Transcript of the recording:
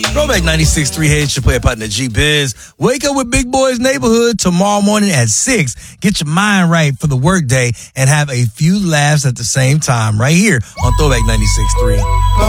Throwback 96.3, hey, it's your player partner G-Biz. Wake up with Big Boys Neighborhood tomorrow morning at 6. Get your mind right for the workday and have a few laughs at the same time right here on Throwback 96.3.